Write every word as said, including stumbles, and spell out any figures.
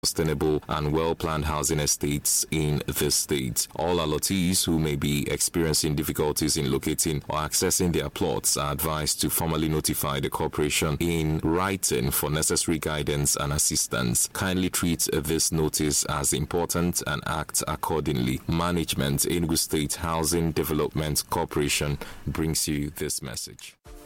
sustainable and well-planned housing estates in the state. All allottees who may be experiencing difficulties in locating or accessing their plots are advised to formally notify the corporation in writing for necessary guidance and assistance. Kindly treat this notice as important and act accordingly. Management, Enugu State Housing Development Corporation brings you this message.